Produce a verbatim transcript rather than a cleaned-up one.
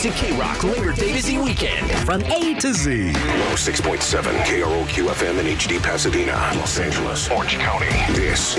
to K-Rock Labor Day Busy Weekend from A to Z. one oh six point seven K R O Q F M in H D Pasadena, Los Angeles, Orange County. This